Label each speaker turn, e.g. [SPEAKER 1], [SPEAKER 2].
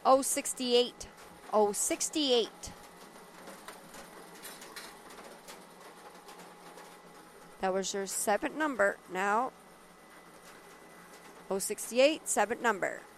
[SPEAKER 1] 068. 068. That was your 7th number. Now, 068, 7th number.